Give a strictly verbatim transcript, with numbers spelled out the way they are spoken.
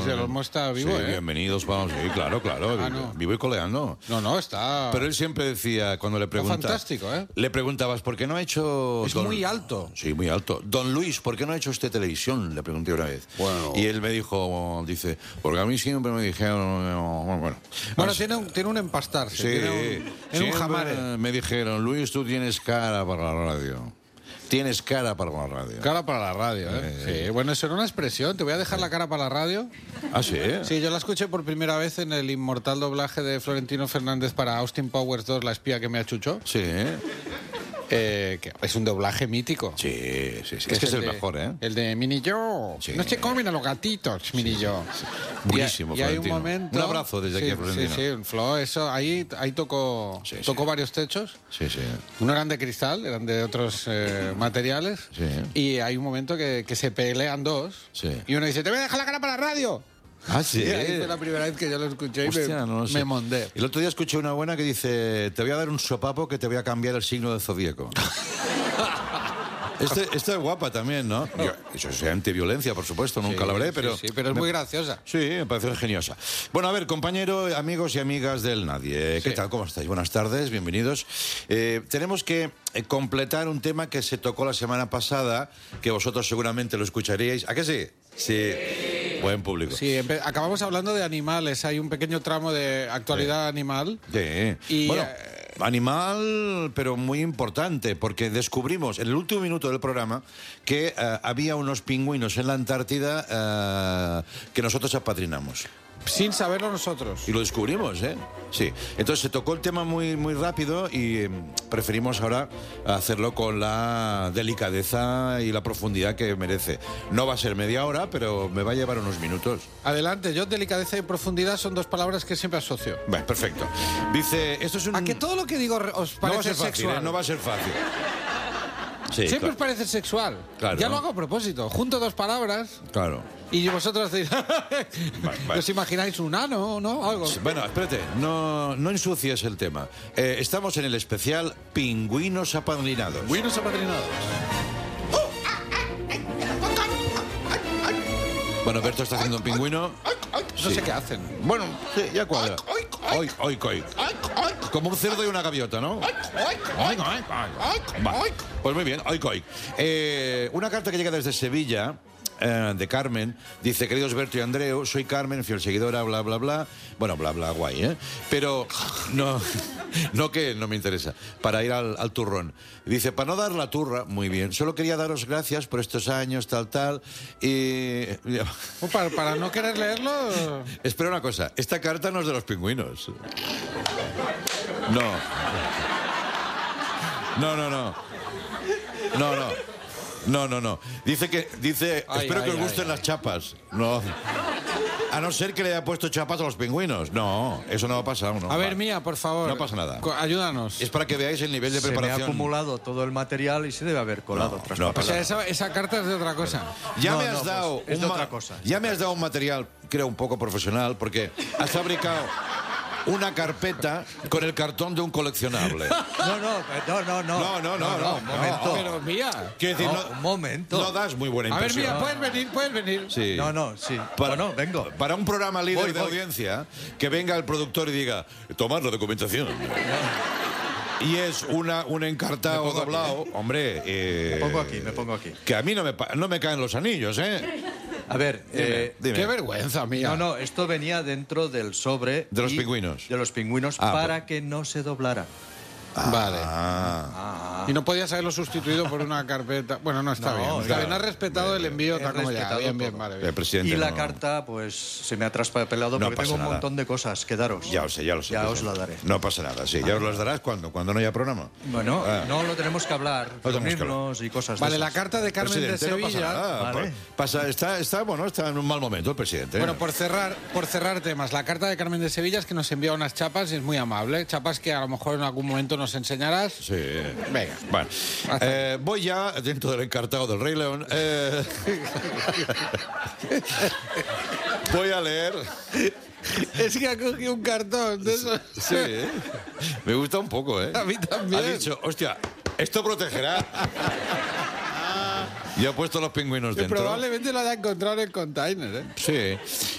el Olmo está vivo, sí, ¿eh? Bienvenidos, vamos, sí, claro, claro. Ah, no. Vivo y coleando. No, no, está... Pero él siempre decía, cuando le preguntaba... fantástico, ¿eh? Le preguntabas, ¿por qué no ha hecho... Es muy alto. Sí, muy alto. Don Luis, ¿por qué no ha hecho usted televisión? Le pregunté una vez. Bueno. Y él me dijo, dice, porque a mí siempre me dijeron... Bueno, bueno. Bueno, tiene un, tiene un empastarse. Sí, tiene un, tiene un siempre jamare. me dijeron, Luis, tú tienes cara para la radio. Tienes cara para la radio. Cara para la radio, ¿eh? Eh. Sí, bueno, eso era una expresión. Te voy a dejar la cara para la radio. ¿Ah, sí? Sí, yo la escuché por primera vez en el inmortal doblaje de Florentino Fernández para Austin Powers dos, La espía que me achuchó. Sí, Eh, que es un doblaje mítico. sí, sí, sí. Es que es el de- mejor, ¿eh? El de Mini Yo. Sí. No se comen a los gatitos, Mini Yo. Buenísimo, Y, y hay un Florentino. momento... Un abrazo desde sí, aquí a Florentino. Sí, sí, Flo, eso, ahí, ahí tocó, Sí, sí. tocó varios techos. Sí, sí. No eran de cristal, eran de otros eh, materiales. Sí. Y hay un momento que, que se pelean dos. Sí. Y uno dice, te voy a dejar la cara para la radio. Ah, sí. Y ahí fue la primera vez que yo lo escuché y Hostia, me, no lo sé. me mondé. El otro día escuché una buena que dice, te voy a dar un sopapo que te voy a cambiar el signo del zodíaco. Este, esta es guapa también, ¿no? Yo, eso es antiviolencia, por supuesto, nunca Sí, la veré, sí, pero... Sí, pero es me- muy graciosa. Sí, me parece ingeniosa. Bueno, a ver, compañero, amigos y amigas del Nadie, ¿qué Sí. tal? ¿Cómo estáis? Buenas tardes, bienvenidos. Eh, tenemos que eh, completar un tema que se tocó la semana pasada, que vosotros seguramente lo escucharíais. ¿A qué sí? Sí. Buen público. Sí, empe- acabamos hablando de animales. Hay un pequeño tramo de actualidad animal. Sí. Y, bueno, eh, animal, pero muy importante, porque descubrimos en el último minuto del programa que eh, había unos pingüinos en la Antártida eh, que nosotros apadrinamos. Sin saberlo nosotros. Y lo descubrimos, ¿eh? Sí. Entonces se tocó el tema muy, muy rápido y eh, preferimos ahora hacerlo con la delicadeza y la profundidad que merece. No va a ser media hora, pero me va a llevar unos minutos. Adelante, yo delicadeza y profundidad son dos palabras que siempre asocio. Bueno, perfecto. Dice, esto es un... ¿A que todo lo que digo re- os no va a parece ser fácil, sexual? ¿eh? No va a ser fácil. Sí, Siempre claro. os parece sexual. Claro. Ya lo hago a propósito. Junto dos palabras Claro. y vosotros decís... vale. ¿Os imagináis un ano, no? Algo. Bueno, espérate, no, no ensucies el tema. Eh, estamos en el especial Pingüinos apadrinados. Buenos apadrinados. Bueno, Berto está haciendo un pingüino. No Sí. sé qué hacen. Bueno, sí, ya cuadra. Oik, oik, oik. Como un cerdo y una gaviota, ¿no? Oik, oik, oik. Va. Pues muy bien, oik, oik. Eh, una carta que llega desde Sevilla, eh, de Carmen, dice, queridos Berto y Andreu, soy Carmen, fiel seguidora, bla, bla, bla. Bueno, bla, bla, guay, ¿eh? Pero no, no que no me interesa, para ir al, al turrón. Dice, para no dar la turra, muy bien, solo quería daros gracias por estos años, tal, tal, y... Oh, Para, para no querer leerlo... Espera una cosa, esta carta no es de los pingüinos. No. No, no, no. No, no. No, no, no. Dice que, dice, Ay, espero que ay, os gusten ay, las chapas. No. A no ser que le haya puesto chapas a los pingüinos. No, eso no ha pasado, ¿no? A ver, Va. Mía, por favor. No pasa nada. Co- Ayúdanos. Es para que veáis el nivel de Se me ha preparación. acumulado todo el material y se debe haber colado No, otras no O cosas. sea, esa, esa carta es de otra cosa. Ya No, me has no, pues, dado es de un otra ma- cosa. Ya me has dado un material, creo, un poco profesional, porque has fabricado una carpeta con el cartón de un coleccionable. No, no, no, no, no. No, no, no, no, un momento. Pero, Mía. Quiero decir, No, no, un momento. no das muy buena A ver, impresión. Mía, puedes venir, puedes venir. Sí. No, no, sí. Para, Bueno, vengo. Para un programa líder Voy, de voy. audiencia, que venga el productor y diga, tomad la documentación. Y es una, un encartado Me pongo aquí, doblado. Hombre, eh, Me pongo aquí, me pongo aquí. que a mí no me, pa- no me caen los anillos, ¿eh? A ver, eh, Dime. Qué vergüenza, Mía. no, no, esto venía dentro del sobre. De los y- pingüinos. De los pingüinos Ah, para que no se doblara. Vale. Ah. Y no podías haberlo sustituido por una carpeta. Bueno, no está No, bien. Está claro. bien, has respetado el envío He tal como ya. respetado Bien, bien, todo. vale. El Bien. presidente Y la no- carta, pues, se me ha traspapelado No porque pasa tengo un nada. montón de cosas que daros. Ya lo sé, ya lo sé. Ya os presidente. la daré. No pasa nada, sí. ¿Ya os las darás cuando? Cuando no haya programa. Bueno, Ah. no lo tenemos que hablar, tenemos que reunirnos y cosas Vale, de la esas. carta de Carmen de Presidente, no pasa Sevilla. nada. Vale. Pasa, está, está, bueno, está en un mal momento el presidente. Bueno, por cerrar, por cerrar temas, la carta de Carmen de Sevilla es que nos envía unas chapas y es muy amable. Chapas que a lo mejor en algún momento nos enseñarás. Sí. Venga. Bueno, eh, voy ya dentro del encartado del Rey León. eh, voy a leer. Es que ha cogido un cartón de eso. Sí, me gusta un poco, ¿eh? A mí también. Ha dicho, hostia, esto protegerá. Y ha puesto los pingüinos Que dentro. probablemente lo haya encontrado en el container, ¿eh? Sí.